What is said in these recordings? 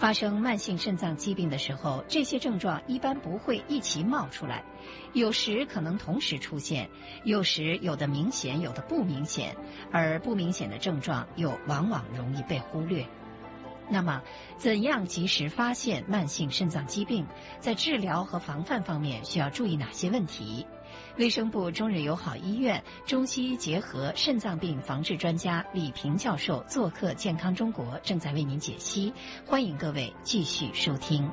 发生慢性肾脏疾病的时候，这些症状一般不会一起冒出来，有时可能同时出现，有时有的明显，有的不明显，而不明显的症状又往往容易被忽略。那么，怎样及时发现慢性肾脏疾病？在治疗和防范方面需要注意哪些问题？卫生部中日友好医院中西医结合肾脏病防治专家李平教授做客健康中国，正在为您解析，欢迎各位继续收听。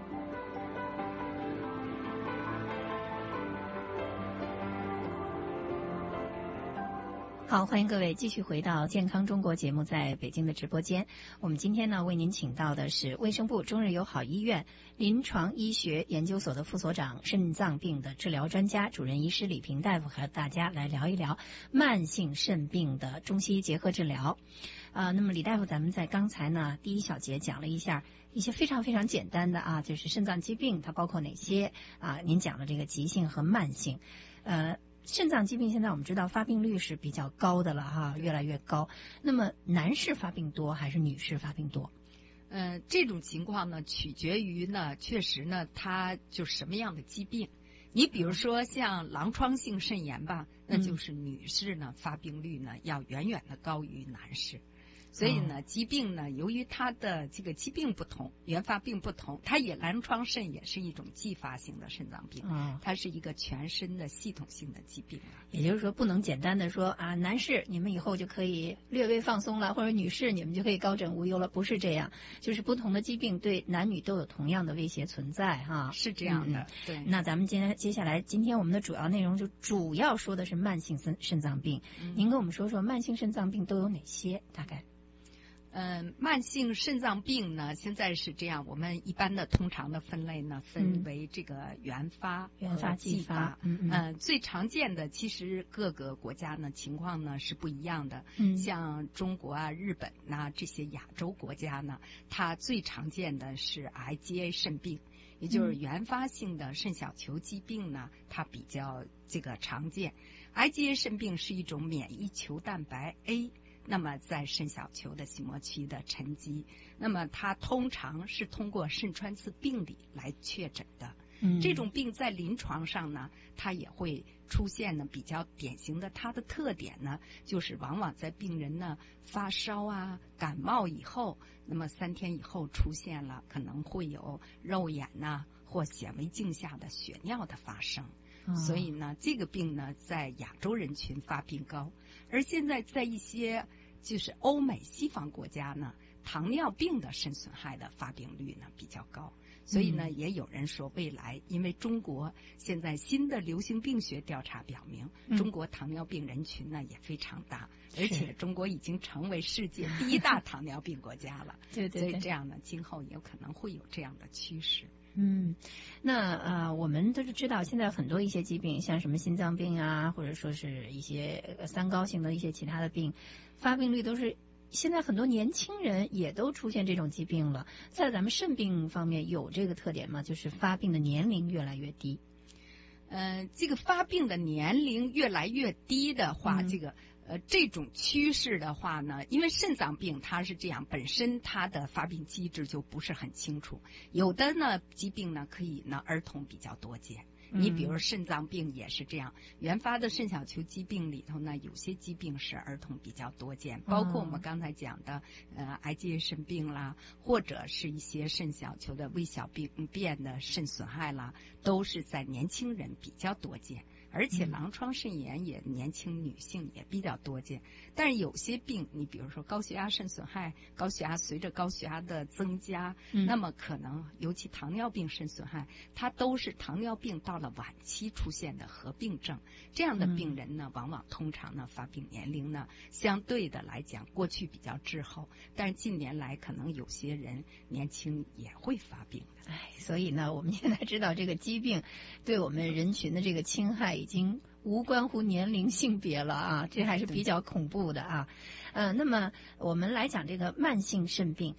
好，欢迎各位继续回到健康中国节目，在北京的直播间。我们今天呢，为您请到的是卫生部中日友好医院临床医学研究所的副所长、肾脏病的治疗专家、主任医师李平大夫，和大家来聊一聊慢性肾病的中西医结合治疗。那么李大夫，咱们在刚才呢第一小节讲了一下一些非常非常简单的啊，就是肾脏疾病它包括哪些啊？您讲了这个急性和慢性，肾脏疾病现在我们知道发病率是比较高的了哈，越来越高。那么男士发病多还是女士发病多？ 这种情况呢，取决于呢，确实呢，它就什么样的疾病。你比如说像狼疮性肾炎吧，那就是女士呢发病率呢要远远的高于男士。所以呢，疾病呢，由于它的这个疾病不同，原发病不同，它也狼疮肾也是一种继发性的肾脏病，它是一个全身的系统性的疾病。 也就是说，不能简单的说啊，男士你们以后就可以略微放松了，或者女士你们就可以高枕无忧了，不是这样，就是不同的疾病对男女都有同样的威胁存在哈， 是这样的。对。 那咱们接下来今天我们的主要内容就主要说的是慢性肾脏病，您跟我们说说慢性肾脏病都有哪些？大概？ 慢性肾脏病呢，现在是这样，我们一般的通常的分类呢，分为这个原发、继发。最常见的其实各个国家呢情况呢是不一样的。像中国啊、日本呐这些亚洲国家呢，它最常见的是 IgA 肾病，也就是原发性的肾小球疾病呢，它比较这个常见。IgA 肾病是一种免疫球蛋白 A。那么在肾小球的系膜区的沉积，那么它通常是通过肾穿刺病理来确诊的。这种病在临床上呢，它也会出现呢比较典型的，它的特点呢，就是往往在病人呢发烧啊、感冒以后，那么3天以后出现了，可能会有肉眼呐或显微镜下的血尿的发生。所以呢，这个病呢在亚洲人群发病高，而现在在一些就是欧美西方国家呢，糖尿病的肾损害的发病率呢比较高。所以呢，也有人说未来，因为中国现在新的流行病学调查表明，中国糖尿病人群呢也非常大，而且中国已经成为世界第1大糖尿病国家了。 对， 所以这样呢，今后有可能会有这样的趋势。 那我们都是知道，现在很多一些疾病，像什么心脏病啊，或者说是一些三高型的一些其他的病，发病率都是现在很多年轻人也都出现这种疾病了。在咱们肾病方面有这个特点吗？就是发病的年龄越来越低。 这个发病的年龄越来越低的话，这种趋势的话呢，因为肾脏病它是这样，本身它的发病机制就不是很清楚，有的呢疾病呢可以呢儿童比较多见。你比如肾脏病也是这样，原发的肾小球疾病里头呢，有些疾病是儿童比较多见，包括我们刚才讲的IgA 肾病啦，或者是一些肾小球的微小病变的肾损害啦，都是在年轻人比较多见。而且狼疮肾炎也年轻女性也比较多见，但是有些病，你比如说高血压肾损害，高血压随着高血压的增加，那么可能尤其糖尿病肾损害，它都是糖尿病到了晚期出现的合并症。这样的病人呢，往往通常呢发病年龄呢相对的来讲，过去比较滞后，但是近年来可能有些人年轻也会发病。 所以呢，我们现在知道这个疾病对我们人群的这个侵害已经无关乎年龄性别了啊，这还是比较恐怖的啊。那么我们来讲这个慢性肾病，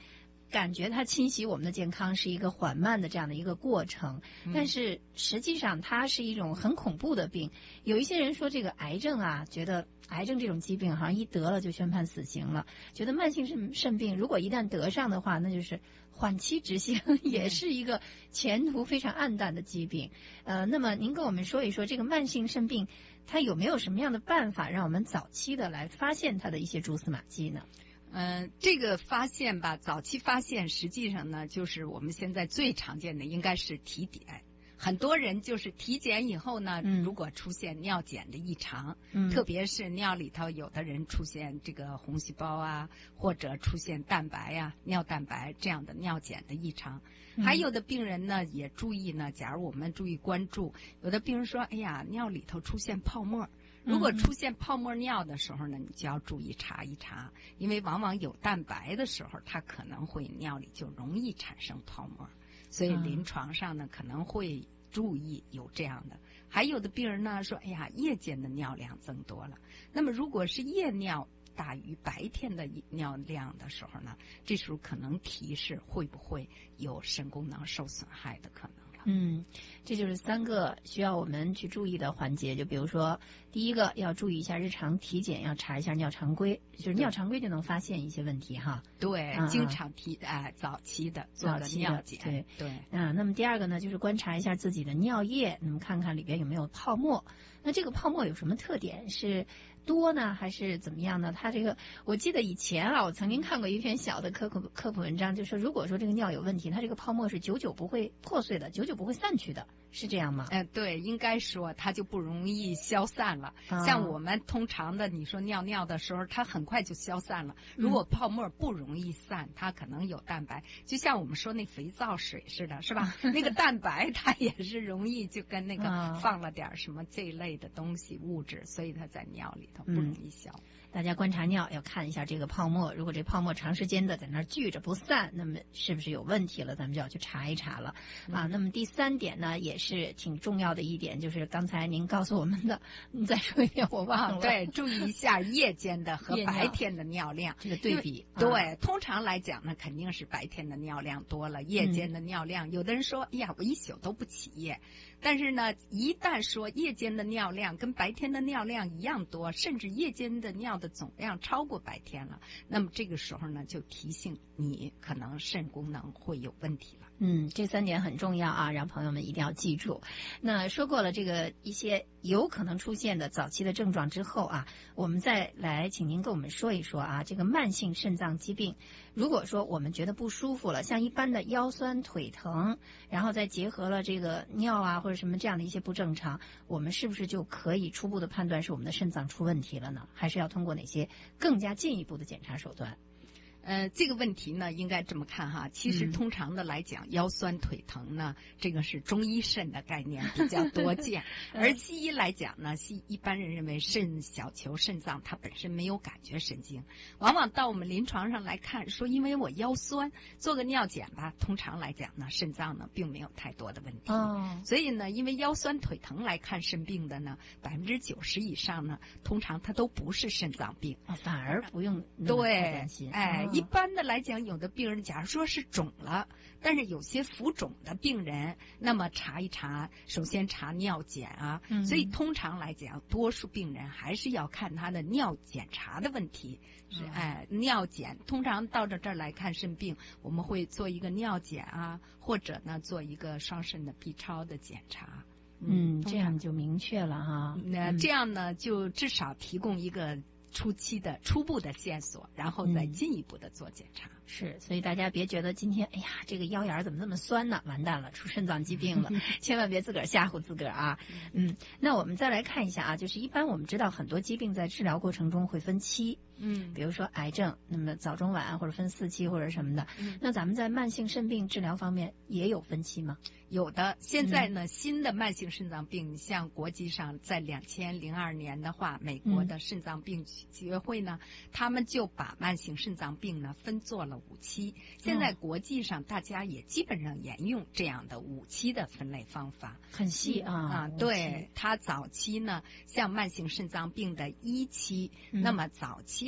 感觉它侵袭我们的健康是一个缓慢的这样的一个过程，但是实际上它是一种很恐怖的病。有一些人说这个癌症啊，觉得癌症这种疾病好像一得了就宣判死刑了，觉得慢性肾病如果一旦得上的话，那就是缓期执行，也是一个前途非常暗淡的疾病。那么您跟我们说一说这个慢性肾病，它有没有什么样的办法让我们早期的来发现它的一些蛛丝马迹呢？ 这个发现吧，早期发现实际上呢，就是我们现在最常见的应该是体检。很多人就是体检以后呢，如果出现尿检的异常，特别是尿里头有的人出现这个红细胞啊，或者出现蛋白啊、尿蛋白这样的尿检的异常，还有的病人呢也注意呢，假如我们注意关注，有的病人说，哎呀，尿里头出现泡沫。如果出现泡沫尿的时候呢，你就要注意查一查，因为往往有蛋白的时候，它可能会尿里就容易产生泡沫，所以临床上呢可能会注意有这样的。还有的病人呢说，哎呀，夜间的尿量增多了。那么如果是夜尿大于白天的尿量的时候呢，这时候可能提示会不会有肾功能受损害的可能。 这就是3个需要我们去注意的环节。就比如说，第一个要注意一下日常体检，要查一下尿常规，就是尿常规就能发现一些问题哈。 对，经常早期的做个尿检。对。 那么第二个呢，就是观察一下自己的尿液，那么看看里边有没有泡沫。那这个泡沫有什么特点？是多呢，还是怎么样呢？它这个，我记得以前我曾经看过一篇小的科普文章，就说如果说这个尿有问题，它这个泡沫是久久不会破碎的，久久不会散去的，是这样吗？ 对，应该说它就不容易消散了。像我们通常的，你说尿的时候，它很快就消散了。如果泡沫不容易散，它可能有蛋白，就像我们说那肥皂水似的，是吧？那个蛋白它也是容易就跟那个放了点什么这一类的东西物质，所以它在尿里头不容易消。 大家观察尿要看一下这个泡沫，如果这泡沫长时间的在那儿聚着不散，那么是不是有问题了？咱们就要去查一查了那么第3点呢，也是挺重要的一点，就是刚才您告诉我们的，你再说一遍，我忘了。 对，注意一下夜间的和白天的尿量这个对比。 对，通常来讲呢，肯定是白天的尿量多了，夜间的尿量，有的人说，哎呀，我一宿都不起夜。但是呢，一旦说夜间的尿量跟白天的尿量一样多，甚至夜间的尿的总量超过白天了，那么这个时候呢，就提醒你可能肾功能会有问题了。 这3点很重要让朋友们一定要记住。那说过了这个一些有可能出现的早期的症状之后我们再来请您跟我们说一说这个慢性肾脏疾病，如果说我们觉得不舒服了，像一般的腰酸腿疼，然后再结合了这个尿或者什么这样的一些不正常，我们是不是就可以初步的判断是我们的肾脏出问题了呢？还是要通过哪些更加进一步的检查手段？ 这个问题呢，应该这么看哈。其实通常的来讲，腰酸腿疼呢，这个是中医肾的概念比较多见。而西医来讲呢，一般人认为小球肾脏它本身没有感觉神经，往往到我们临床上来看，说因为我腰酸，做个尿检吧，通常来讲呢，肾脏呢并没有太多的问题。所以呢，因为腰酸腿疼来看肾病的呢，90%以上呢，通常它都不是肾脏病， 反而不用那么担心。 一般的来讲，有的病人假如说是肿了，但是有些浮肿的病人，那么查一查，首先查尿检所以通常来讲，多数病人还是要看他的尿检查的问题。尿检通常到这儿来看肾病，我们会做一个尿检或者呢做一个双肾的 B 超的检查。 这样就明确了这样呢就至少提供一个初步的线索，然后再进一步的做检查。 是，所以大家别觉得今天哎呀这个腰眼怎么这么酸呢，完蛋了，出肾脏疾病了千万别自个儿吓唬自个儿那我们再来看一下就是一般我们知道很多疾病在治疗过程中会分期，比如说癌症，那么早中晚或者分4期或者什么的，那咱们在慢性肾病治疗方面也有分期吗？ 有的，现在呢新的慢性肾脏病，像国际上在2002年的话，美国的肾脏病协会呢，他们就把慢性肾脏病呢分做了5期。现在国际上大家也基本上沿用这样的5期的分类方法， 很细对，它早期呢，像慢性肾脏病的1期，那么早期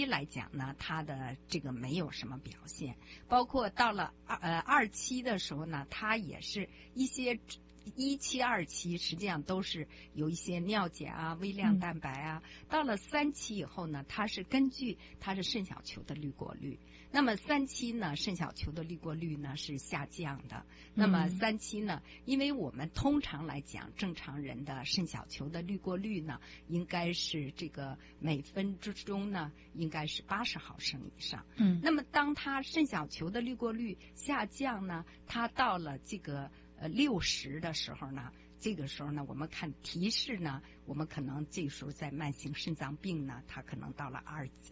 期来讲呢，它的这个没有什么表现，包括到了2期的时候呢，它也是一些1期、2期实际上都是有一些尿检啊、微量蛋白啊。到了3期以后呢，它是根据它是肾小球的滤过率。那么3期呢，肾小球的滤过率呢是下降的。那么3期呢，因为我们通常来讲，正常人的肾小球的滤过率呢，应该是这个每分之中呢，应该是80毫升以上。那么当它肾小球的滤过率下降呢，它到了这个60的时候呢，这个时候呢，我们看提示呢，我们可能这个时候在慢性肾脏病呢，它可能到了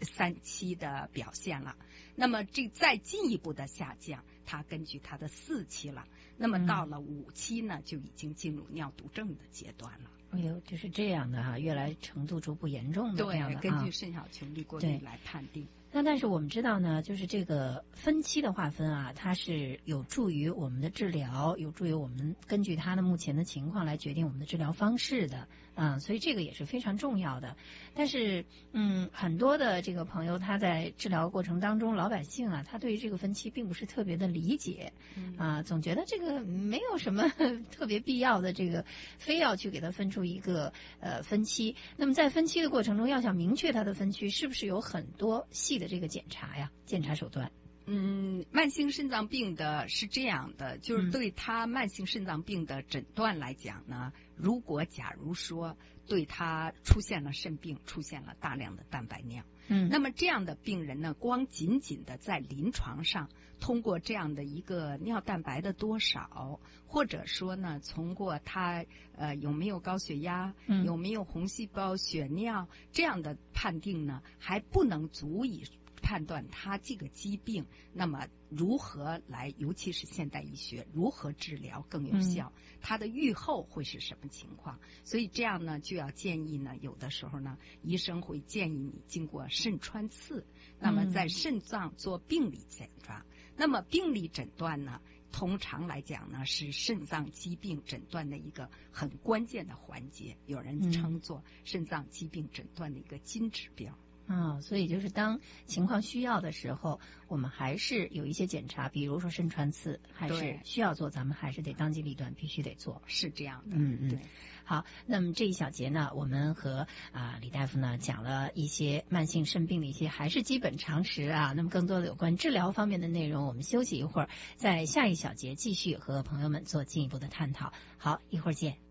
3期的表现了。那么这再进一步的下降，它根据它的4期了。那么到了5期呢，就已经进入尿毒症的阶段了。 哎呦，就是这样的哈，越来程度逐步严重的这样的。 对，根据肾小球滤过率来判定。 那但是我们知道呢，就是这个分期的划分啊，它是有助于我们的治疗，有助于我们根据它的目前的情况来决定我们的治疗方式的。所以这个也是非常重要的。但是很多的这个朋友他在治疗过程当中，老百姓啊，他对于这个分期并不是特别的理解总觉得这个没有什么特别必要的，这个非要去给他分出一个分期。那么在分期的过程中，要想明确它的分区，是不是有很多细的这个检查手段？ 慢性肾脏病的是这样的，就是对他慢性肾脏病的诊断来讲呢，假如说对他出现了肾病，出现了大量的蛋白尿，那么这样的病人呢，光仅仅的在临床上通过这样的一个尿蛋白的多少，或者说呢，通过他有没有高血压，有没有红细胞血尿这样的判定呢，还不能足以判断他这个疾病，那么如何来，尤其是现代医学如何治疗更有效，他的预后会是什么情况？所以这样呢，就要建议呢，有的时候呢，医生会建议你经过肾穿刺，那么在肾脏做病理检查。那么病理诊断呢，通常来讲呢，是肾脏疾病诊断的一个很关键的环节，有人称作肾脏疾病诊断的一个金指标。 所以就是当情况需要的时候，我们还是有一些检查，比如说肾穿刺，还是需要做，咱们还是得当机立断，必须得做。 是这样的。对。 好，那么这一小节呢，我们和李大夫呢讲了一些慢性肾病的一些还是基本常识啊。那么更多的有关治疗方面的内容，我们休息一会儿，在下一小节继续和朋友们做进一步的探讨。好，一会儿见。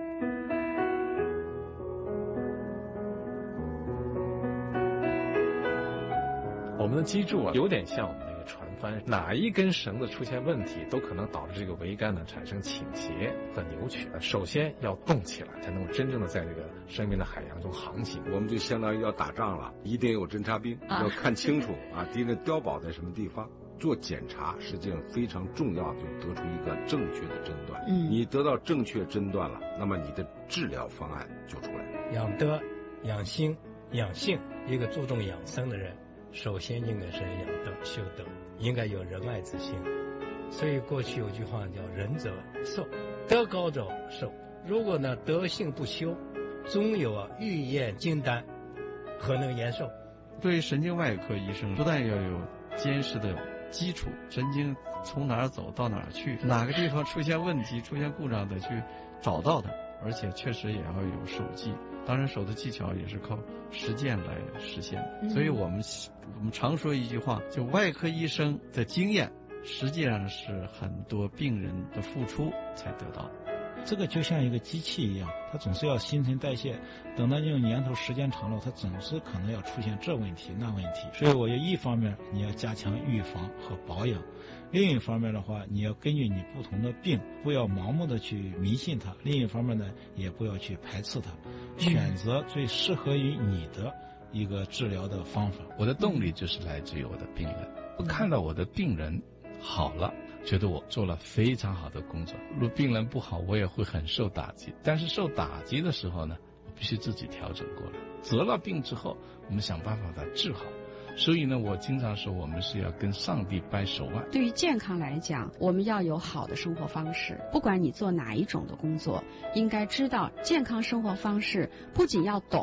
我们的脊柱有点像我们那个船帆，哪一根绳子出现问题，都可能导致这个桅杆呢产生倾斜和扭曲。首先要动起来，才能够真正的在这个生命的海洋中航行。 我们就相当于要打仗了，一定有侦察兵，要看清楚敌人碉堡在什么地方。做检查实际上非常重要，就得出一个正确的诊断。你得到正确诊断了，那么你的治疗方案就出来了。 养德、养心、养性，一个注重养生的人，首先应该是养德修德，应该有仁爱之心。所以过去有句话叫仁者寿，德高者寿。如果呢德性不修，终有欲验金丹，何能延寿？ 对于神经外科医生，不但要有坚实的基础，神经从哪儿走到哪儿去，哪个地方出现问题出现故障得去找到它，而且确实也要有手技。当然手的技巧也是靠实践来实现的。所以我们常说一句话，就外科医生的经验实际上是很多病人的付出才得到的。 这个就像一个机器一样，它总是要新陈代谢，等到这种年头时间长了，它总是可能要出现这问题那问题。所以我觉得一方面你要加强预防和保养，另一方面的话，你要根据你不同的病，不要盲目的去迷信它，另一方面呢，也不要去排斥它，选择最适合于你的一个治疗的方法。 我的动力就是来自于我的病人，我看到我的病人好了，觉得我做了非常好的工作。如果病人不好，我也会很受打击。但是受打击的时候呢，我必须自己调整过来。得了病之后，我们想办法把它治好。所以呢，我经常说，我们是要跟上帝掰手腕。 对于健康来讲，我们要有好的生活方式。不管你做哪一种的工作，应该知道健康生活方式不仅要懂，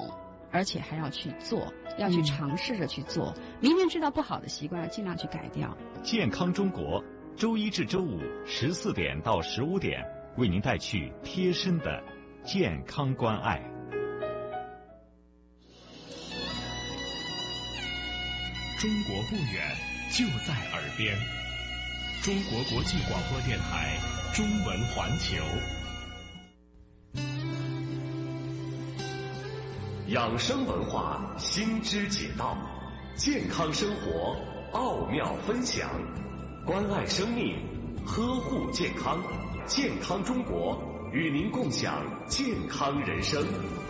而且还要去做，要去尝试着去做。明明知道不好的习惯，尽量去改掉。 健康中国，周一至周五14点到15点，为您带去贴身的健康关爱。中国不远，就在耳边。中国国际广播电台中文环球。养生文化，新知解道，健康生活奥妙分享，关爱生命，呵护健康，健康中国与您共享健康人生。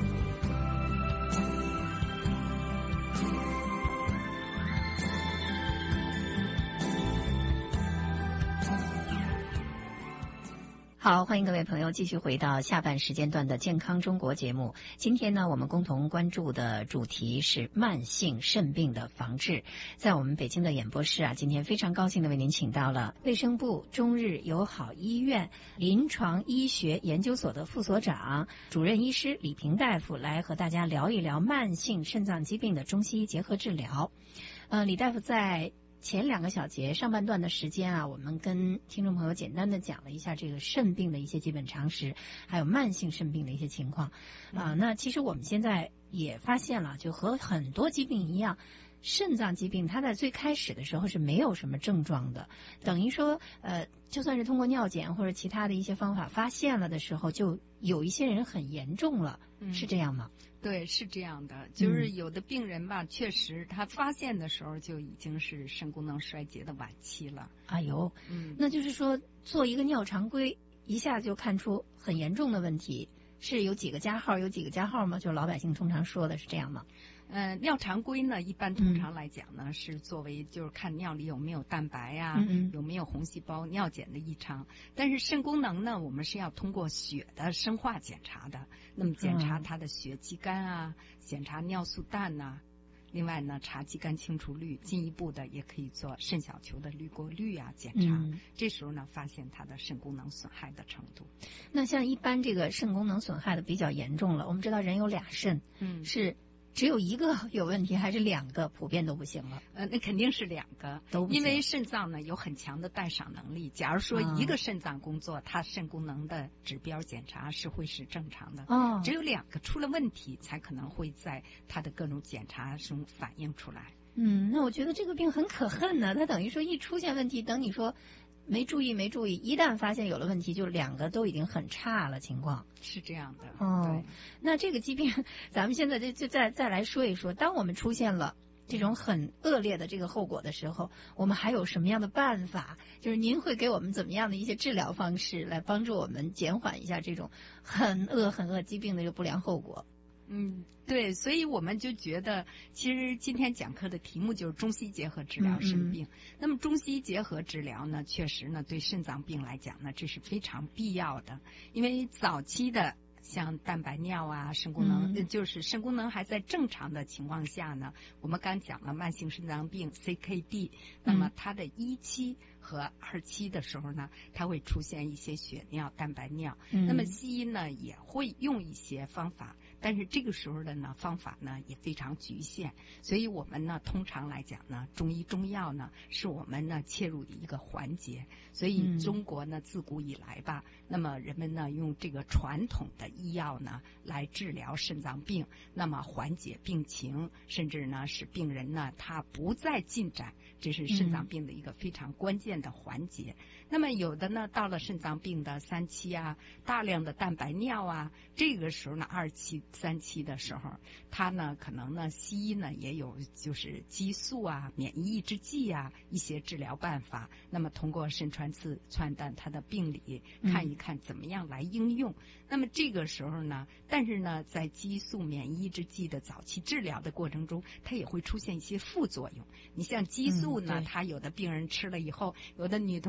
好，欢迎各位朋友继续回到下半时间段的健康中国节目。今天呢，我们共同关注的主题是慢性肾病的防治。在我们北京的演播室啊，今天非常高兴的为您请到了卫生部中日友好医院临床医学研究所的副所长、主任医师李平大夫来和大家聊一聊慢性肾脏疾病的中西医结合治疗。李大夫在前2个小节上半段的时间啊，我们跟听众朋友简单的讲了一下这个肾病的一些基本常识，还有慢性肾病的一些情况。那其实我们现在也发现了，就和很多疾病一样，肾脏疾病它在最开始的时候是没有什么症状的，等于说就算是通过尿检或者其他的一些方法发现了的时候，就有一些人很严重了，是这样吗？ 对，是这样的，就是有的病人吧，确实他发现的时候就已经是肾功能衰竭的晚期了。 哎呦，那就是说做一个尿常规一下就看出很严重的问题，是有几个加号有几个加号吗？就老百姓通常说的是这样吗？ 尿常规呢，一般通常来讲呢，是作为就是看尿里有没有蛋白啊，有没有红细胞、尿检的异常。但是肾功能呢，我们是要通过血的生化检查的，那么检查它的血肌酐啊，检查尿素氮呐。另外呢，查肌酐清除率，进一步的也可以做肾小球的滤过率啊检查。这时候呢，发现它的肾功能损害的程度。 那像一般这个肾功能损害的比较严重了，我们知道人有2肾，是只有1个有问题，还是2个普遍都不行了？ 那肯定是2个， 都不行。 因为肾脏呢有很强的代偿能力。假如说一个肾脏工作，它肾功能的指标检查是会是正常的。只有2个出了问题，才可能会在它的各种检查中反映出来。 那我觉得这个病很可恨呢，它等于说一出现问题，等你说没注意，一旦发现有了问题，就2个都已经很差了情况。 是这样的。 对。那这个疾病，咱们现在就再来说一说，当我们出现了这种很恶劣的这个后果的时候，我们还有什么样的办法？就是您会给我们怎么样的一些治疗方式，来帮助我们减缓一下这种很恶疾病的这个不良后果？ 对，所以我们就觉得，其实今天讲课的题目就是中西结合治疗肾病。那么中西结合治疗呢，确实呢，对肾脏病来讲呢，这是非常必要的，因为早期的像蛋白尿啊，肾功能，就是肾功能还在正常的情况下呢，我们刚讲了慢性肾脏病 CKD， 那么它的1期和2期的时候呢，它会出现一些血尿、蛋白尿。那么西医呢也会用一些方法，但是这个时候的呢方法呢也非常局限，所以我们呢通常来讲呢，中医中药呢是我们呢切入的一个环节。所以中国呢自古以来吧，那么人们呢用这个传统的医药呢来治疗肾脏病，那么缓解病情，甚至呢使病人呢他不再进展，这是肾脏病的一个非常关键的环节。那么有的呢到了肾脏病的3期啊，大量的蛋白尿啊，这个时候呢2期、3期的时候，它呢可能呢西医呢也有就是激素啊、免疫抑制剂啊一些治疗办法。那么通过肾穿刺穿断它的病理，看一看怎么样来应用。那么这个时候呢，但是呢在激素、免疫抑制剂的早期治疗的过程中，它也会出现一些副作用。你像激素呢，它有的病人吃了以后，有的女同事说，哎呀，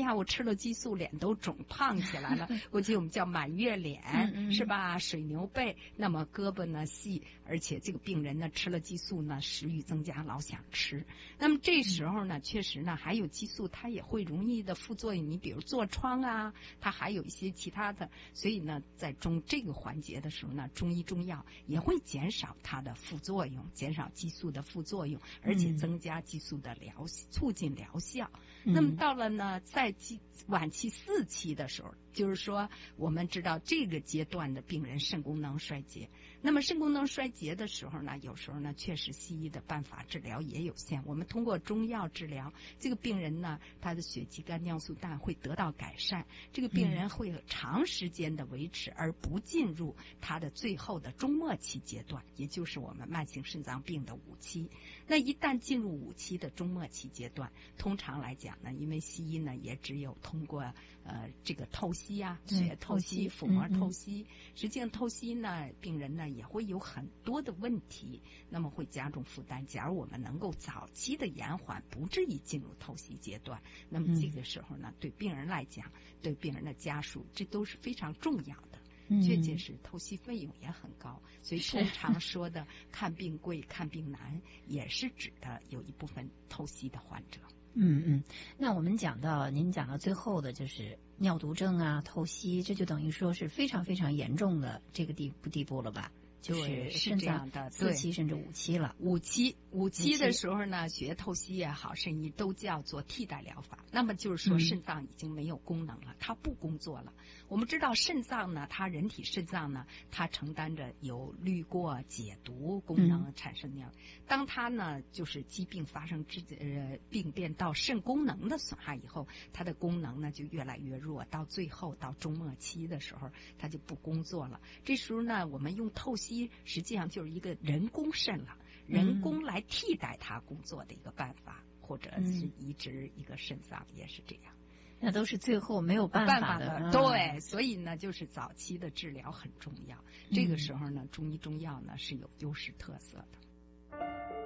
呀，我吃了激素，脸都肿胖起来了。过去我们叫满月脸，是吧？水牛背，那么胳膊呢细，而且这个病人呢吃了激素呢，食欲增加，老想吃。那么这时候呢，确实呢，还有激素它也会容易的副作用，你比如痤疮啊，它还有一些其他的。所以呢，在这个环节的时候呢，中医中药也会减少它的副作用，减少激素的副作用，而且增加激素的促进疗效。那么到了呢，在晚期4期的时候，就是说我们知道这个阶段的病人肾功能衰竭。那么肾功能衰竭的时候呢，有时候呢确实西医的办法治疗也有限，我们通过中药治疗，这个病人呢他的血肌酐尿素氮会得到改善，这个病人会有长时间的维持，而不进入他的最后的中末期阶段，也就是我们慢性肾脏病的5期。那一旦进入5期的中末期阶段，通常来讲呢，因为西医呢也只有通过这个透析啊，血透析、腹膜透析，实际上透析呢，病人呢也会有很多的问题，那么会加重负担。假如我们能够早期的延缓，不至于进入透析阶段，那么这个时候呢，对病人来讲，对病人的家属，这都是非常重要的。确切是透析费用也很高，所以通常说的看病贵、看病难，也是指的有一部分透析的患者。 那我们您讲到最后的就是尿毒症啊、透析，这就等于说是非常非常严重的这个地步了吧？就是这样的 ，4期甚至5期了。 5期的时候呢，血液透析也好，肾医都叫做替代疗法。那么就是说，肾脏已经没有功能了，它不工作了。我们知道肾脏呢，人体肾脏呢，它承担着有滤过、解毒功能，产生那样。当它呢，就是疾病发生病变到肾功能的损害以后，它的功能呢就越来越弱，到最后到中末期的时候，它就不工作了。这时候呢，我们用透析实际上就是一个人工肾了，人工来替代它工作的一个办法，或者是移植一个肾脏，也是这样。 那都是最后没有办法的。 对，所以呢，就是早期的治疗很重要。这个时候呢，中医中药呢是有优势特色的。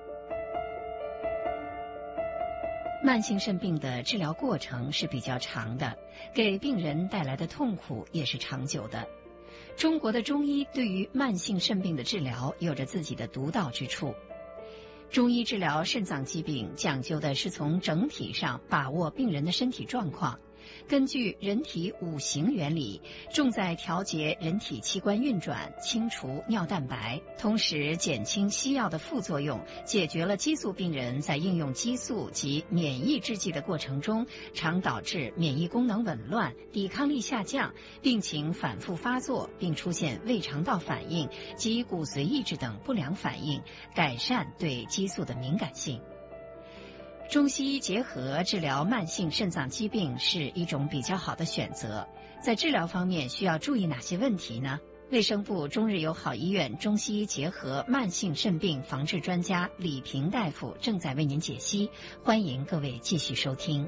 慢性肾病的治疗过程是比较长的，给病人带来的痛苦也是长久的。中国的中医对于慢性肾病的治疗有着自己的独到之处。中医治疗肾脏疾病讲究的是从整体上把握病人的身体状况，根据人体5行原理，重在调节人体器官运转，清除尿蛋白，同时减轻西药的副作用，解决了激素病人在应用激素及免疫制剂的过程中，常导致免疫功能紊乱、抵抗力下降、病情反复发作，并出现胃肠道反应及骨髓抑制等不良反应，改善对激素的敏感性。中西医结合治疗慢性肾脏疾病是一种比较好的选择。在治疗方面需要注意哪些问题呢？卫生部中日友好医院中西医结合慢性肾病防治专家李平大夫正在为您解析，欢迎各位继续收听。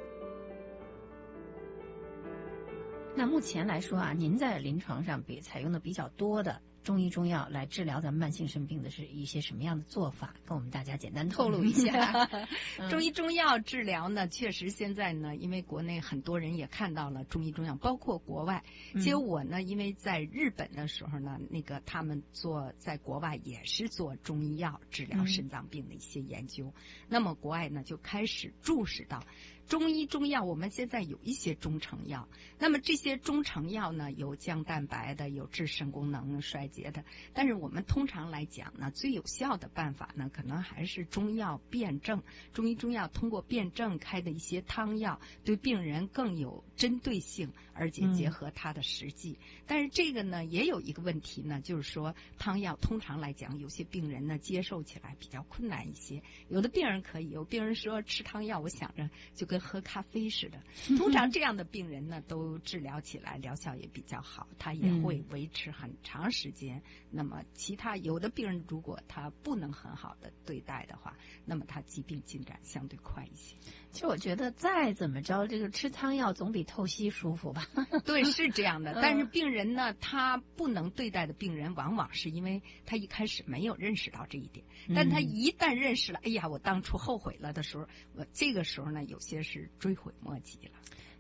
那目前来说啊，您在临床上采用的比较多的中医中药来治疗咱们慢性肾病的是一些什么样的做法？跟我们大家简单透露一下。 中医中药治疗呢，确实现在呢，因为国内很多人也看到了中医中药，包括国外。其实我呢，因为在日本的时候呢，他们在国外也是做中医药治疗肾脏病的一些研究。那么国外呢就开始注视到中医中药，我们现在有一些中成药，那么这些中成药呢，有降蛋白的，有治肾功能衰竭的，但是我们通常来讲呢，最有效的办法呢，可能还是中药辨证。中医中药通过辨证开的一些汤药，对病人更有针对性，而且结合他的实际。但是这个呢，也有一个问题呢，就是说汤药通常来讲，有些病人呢接受起来比较困难一些。有的病人可以，有病人说吃汤药，我想着就跟喝咖啡似的。通常这样的病人呢，都治疗起来疗效也比较好，他也会维持很长时间。那么其他有的病人，如果他不能很好的对待的话，那么他疾病进展相对快一些。 其实我觉得再怎么着，这个吃汤药总比透析舒服吧。 对，是这样的。但是病人呢，他不能对待的病人，往往是因为他一开始没有认识到这一点，但他一旦认识了，哎呀，我当初后悔了的时候，这个时候呢，有些是追悔莫及了。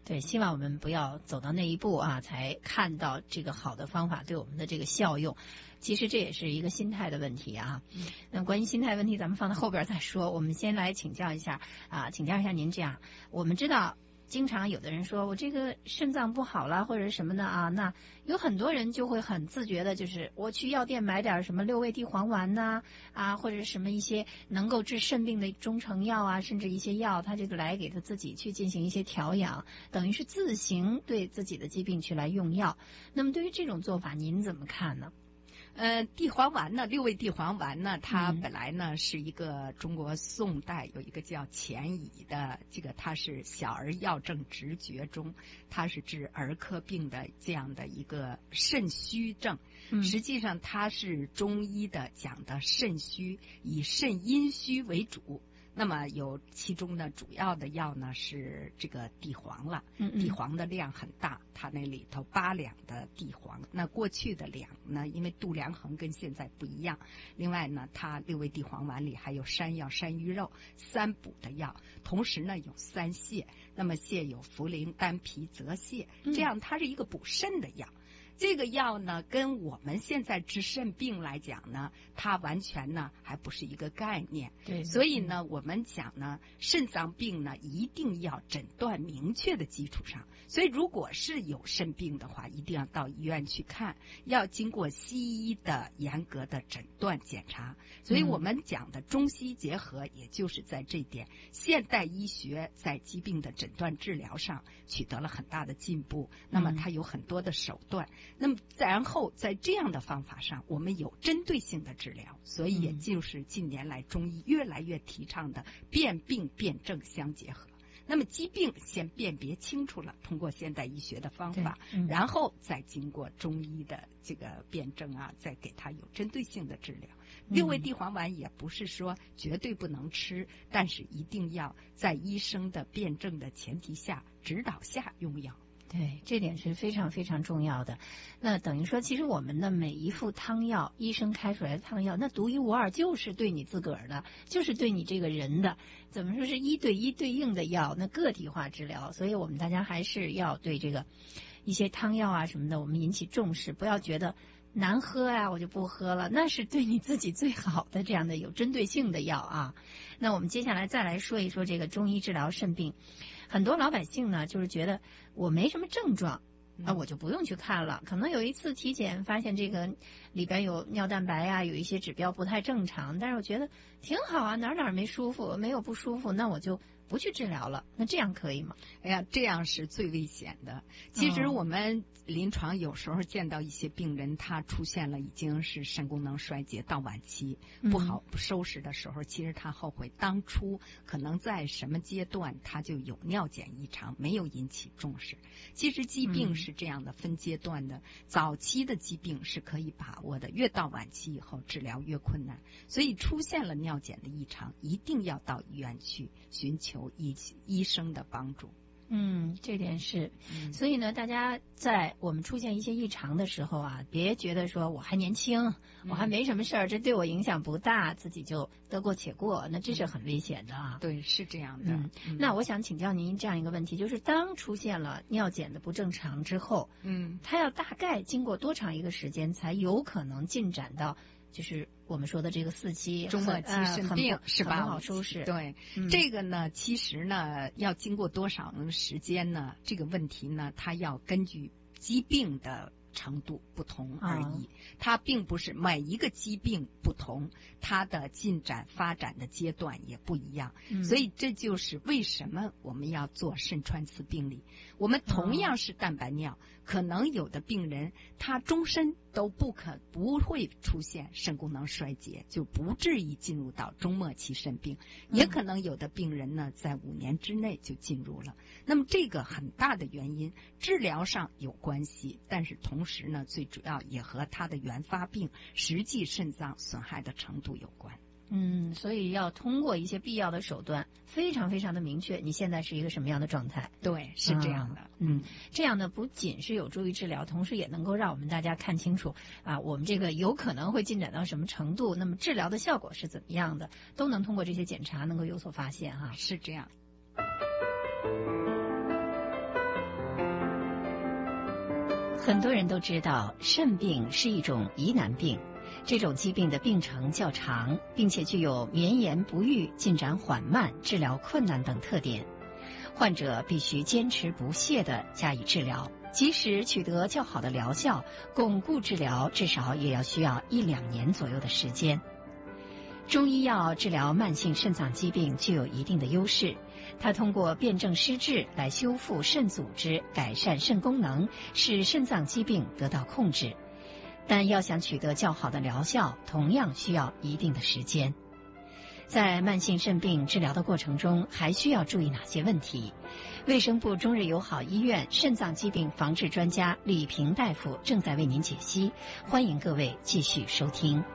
对，希望我们不要走到那一步啊，才看到这个好的方法对我们的这个效用。其实这也是一个心态的问题啊。那关于心态问题，咱们放到后边再说。我们先来请教一下您这样，我们知道。经常有的人说我这个肾脏不好了或者什么的啊，那有很多人就会很自觉的，就是我去药店买点什么六味地黄丸呐或者什么一些能够治肾病的中成药啊，甚至一些药，他这个来给他自己去进行一些调养，等于是自行对自己的疾病去来用药。那么对于这种做法您怎么看呢？ 地黄丸呢，六味地黄丸呢，它本来呢是一个中国宋代有一个叫钱乙的，这个它是小儿药证直诀中，它是治儿科病的这样的一个肾虚症。实际上它是中医的讲的肾虚，以肾阴虚为主。那么有其中的主要的药呢是这个地黄了，地黄的量很大，它那里头8两的地黄，那过去的两呢，因为度量衡跟现在不一样，另外呢，它六味地黄丸里还有山药、山芋肉3补的药，同时呢有3泻，那么泻有茯苓、丹皮、泽泻，这样它是一个补肾的药。这个药呢，跟我们现在治肾病来讲呢，它完全呢还不是一个概念。 对， 所以呢，我们讲呢，肾脏病呢一定要诊断明确的基础上。所以，如果是有肾病的话，一定要到医院去看，要经过西医的严格的诊断检查。所以我们讲的中西结合，也就是在这点，现代医学在疾病的诊断治疗上取得了很大的进步。那么它有很多的手段。那么然后在这样的方法上，我们有针对性的治疗，所以也就是近年来中医越来越提倡的辨病辨证相结合。那么疾病先辨别清楚了，通过现代医学的方法，然后再经过中医的这个辨证啊，再给他有针对性的治疗。六味地黄丸也不是说绝对不能吃，但是一定要在医生的辨证的前提下、指导下用药。 对，这点是非常非常重要的。那等于说，其实我们的每一副汤药，医生开出来的汤药，那独一无二，就是对你自个儿的，就是对你这个人的，怎么说是1对1对应的药，那个体化治疗。所以我们大家还是要对这个一些汤药啊什么的，我们引起重视，不要觉得难喝啊，我就不喝了，那是对你自己最好的这样的有针对性的药啊。那我们接下来再来说一说这个中医治疗肾病。很多老百姓呢，就是觉得我没什么症状我就不用去看了。可能有一次体检发现这个里边有尿蛋白啊，有一些指标不太正常，但是我觉得挺好啊，哪没舒服，没有不舒服，那我就不去治疗了。那这样可以吗？ 哎呀，这样是最危险的。其实我们临床有时候见到一些病人，他出现了已经是肾功能衰竭到晚期，不好不收拾的时候，其实他后悔当初可能在什么阶段他就有尿检异常，没有引起重视。其实疾病是这样的，分阶段的，早期的疾病是可以把握的，越到晚期以后治疗越困难。所以出现了尿检的异常，一定要到医院去寻求医生的帮助。 这点是，所以呢，大家在我们出现一些异常的时候啊，别觉得说我还年轻，我还没什么事儿，这对我影响不大，自己就得过且过，那这是很危险的啊。 对，是这样的。 那我想请教您这样一个问题，就是当出现了尿检的不正常之后，它要大概经过多长一个时间才有可能进展到就是我们说的这个4期中末期肾病是吧？ 很不好收拾。 对，这个呢，其实呢，要经过多少时间呢？这个问题呢，它要根据疾病的程度不同而已。它并不是每一个疾病不同，它的进展发展的阶段也不一样。所以这就是为什么我们要做肾穿刺病理。我们同样是蛋白尿，可能有的病人他终身都不会出现肾功能衰竭，就不至于进入到中末期肾病。也可能有的病人呢，在5年之内就进入了。那么这个很大的原因，治疗上有关系，但是同时呢，最主要也和他的原发病实际肾脏损害的程度有关。 所以要通过一些必要的手段，非常非常的明确你现在是一个什么样的状态。 对，是这样的。 这样呢，不仅是有助于治疗，同时也能够让我们大家看清楚我们这个有可能会进展到什么程度，那么治疗的效果是怎么样的，都能通过这些检查能够有所发现哈。 是这样。 很多人都知道，肾病是一种疑难病，这种疾病的病程较长，并且具有绵延不愈、进展缓慢、治疗困难等特点。患者必须坚持不懈地加以治疗，即使取得较好的疗效，巩固治疗至少也要需要1-2年左右的时间。中医药治疗慢性肾脏疾病具有一定的优势，它通过辨证施治来修复肾组织，改善肾功能，使肾脏疾病得到控制。但要想取得较好的疗效，同样需要一定的时间。在慢性肾病治疗的过程中，还需要注意哪些问题？卫生部中日友好医院肾脏疾病防治专家李平大夫正在为您解析，欢迎各位继续收听。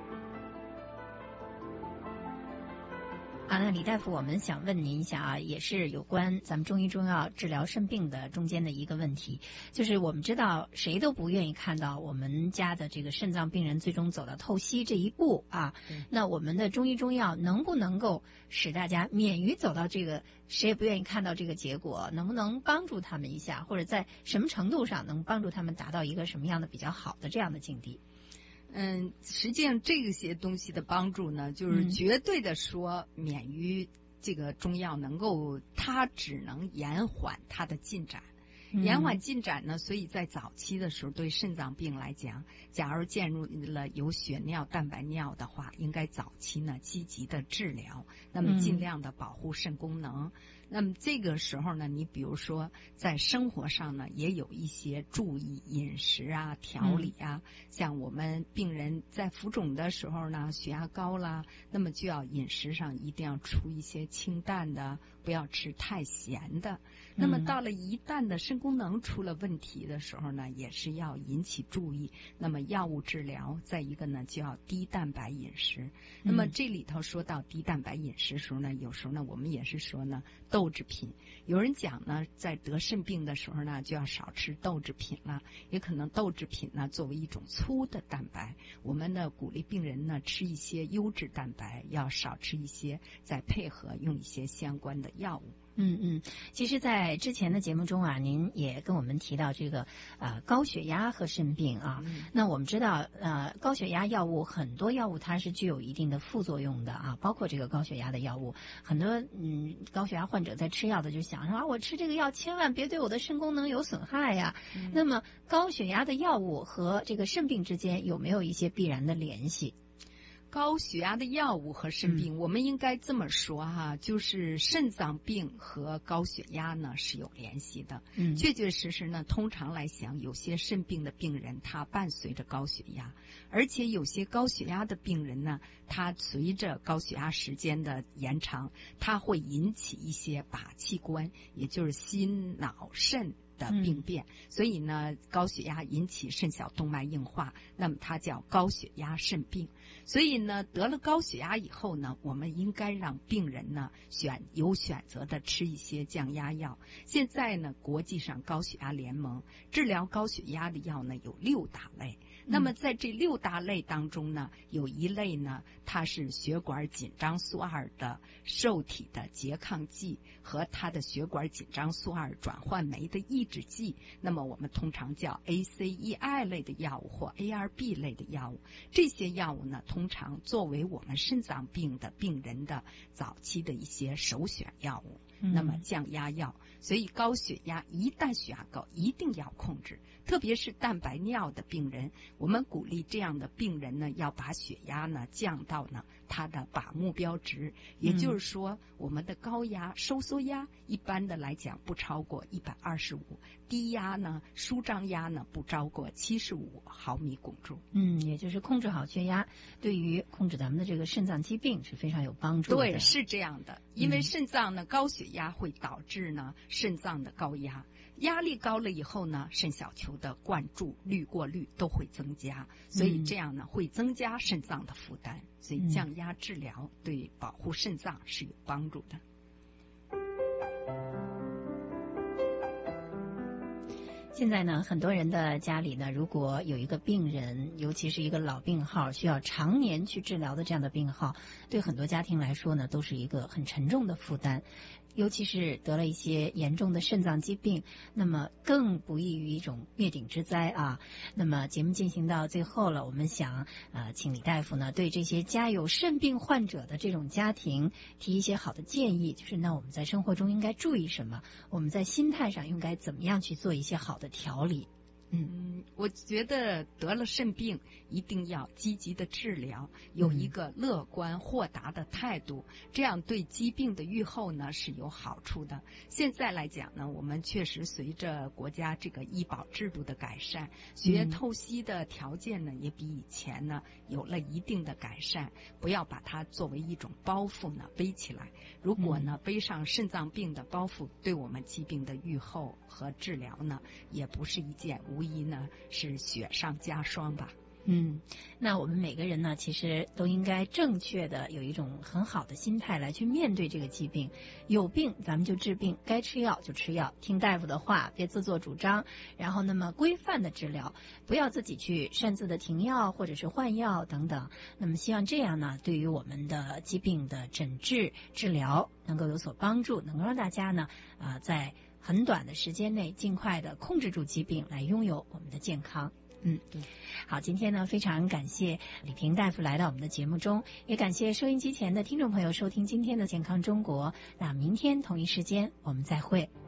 那李大夫，我们想问您一下啊，也是有关咱们中医中药治疗肾病的中间的一个问题，就是我们知道谁都不愿意看到我们家的这个肾脏病人最终走到透析这一步啊。那我们的中医中药能不能够使大家免于走到这个谁也不愿意看到这个结果？能不能帮助他们一下，或者在什么程度上能帮助他们达到一个什么样的比较好的这样的境地？ 实际上这些东西的帮助呢，就是绝对的说免于这个中药能够，它只能延缓它的进展。延缓进展呢，所以在早期的时候，对肾脏病来讲，假如进入了有血尿、蛋白尿的话，应该早期呢积极的治疗，那么尽量的保护肾功能。那么这个时候呢，你比如说在生活上呢，也有一些注意饮食啊、调理啊。像我们病人在浮肿的时候呢，血压高啦，那么就要饮食上一定要出一些清淡的，不要吃太咸的。那么到了一旦的肾功能出了问题的时候呢，也是要引起注意。那么药物治疗，再一个呢就要低蛋白饮食。那么这里头说到低蛋白饮食的时候呢，有时候呢我们也是说呢豆制品。有人讲呢，在得肾病的时候呢，就要少吃豆制品了。也可能豆制品呢作为一种粗的蛋白，我们呢鼓励病人呢吃一些优质蛋白，要少吃一些，再配合用一些相关的药物。 其实在之前的节目中啊，您也跟我们提到这个高血压和肾病啊。那我们知道高血压药物，很多药物它是具有一定的副作用的啊，包括这个高血压的药物，很多高血压患者在吃药的就想说我吃这个药千万别对我的肾功能有损害呀。那么高血压的药物和这个肾病之间有没有一些必然的联系？ 高血压的药物和肾病，我们应该这么说哈，就是肾脏病和高血压呢是有联系的。确确实实呢，通常来讲，有些肾病的病人他伴随着高血压，而且有些高血压的病人呢，他随着高血压时间的延长，他会引起一些靶器官，也就是心脑肾的病变。所以呢，高血压引起肾小动脉硬化，那么它叫高血压肾病。所以呢，得了高血压以后呢，我们应该让病人呢有选择的吃一些降压药。现在呢，国际上高血压联盟治疗高血压的药呢有6大类。那么在这6大类当中呢，有一类呢，它是血管紧张素2的受体的拮抗剂和它的血管紧张素2转换酶的抑制剂，那么我们通常叫 ACEI 类的药物或 ARB 类的药物。这些药物呢，通常作为我们肾脏病的病人的早期的一些首选药物。那么降压药，所以高血压一旦血压高一定要控制，特别是蛋白尿的病人，我们鼓励这样的病人呢要把血压呢降到呢它的靶目标值，也就是说我们的高压收缩压一般的来讲不超过125，低压呢舒张压呢不超过75毫米汞柱。 也就是控制好血压，对于控制咱们的这个肾脏疾病是非常有帮助的。 对，是这样的，因为肾脏呢高血压会导致呢肾脏的高压，压力高了以后呢，肾小球的灌注滤过率都会增加，所以这样呢会增加肾脏的负担，所以降压治疗对保护肾脏是有帮助的。 现在呢，很多人的家里呢，如果有一个病人，尤其是一个老病号，需要常年去治疗的这样的病号，对很多家庭来说呢，都是一个很沉重的负担。 尤其是得了一些严重的肾脏疾病，那么更不易于一种灭顶之灾啊。那么节目进行到最后了，我们想请李大夫呢对这些家有肾病患者的这种家庭提一些好的建议，就是那我们在生活中应该注意什么，我们在心态上应该怎么样去做一些好的调理。 我觉得得了肾病一定要积极的治疗，有一个乐观豁达的态度，这样对疾病的预后呢是有好处的。现在来讲呢，我们确实随着国家这个医保制度的改善，学透析的条件呢也比以前呢有了一定的改善，不要把它作为一种包袱呢背起来。如果呢背上肾脏病的包袱，对我们疾病的预后和治疗呢也不是一件，无疑呢是雪上加霜吧。 那我们每个人呢，其实都应该正确的有一种很好的心态来去面对这个疾病。有病咱们就治病，该吃药就吃药，听大夫的话，别自作主张，然后那么规范的治疗，不要自己去擅自的停药或者是换药等等。那么希望这样呢，对于我们的疾病的诊治治疗能够有所帮助，能够让大家呢在很短的时间内尽快的控制住疾病，来拥有我们的健康。好，今天呢非常感谢李平大夫来到我们的节目中，也感谢收音机前的听众朋友收听今天的健康中国。那明天同一时间我们再会。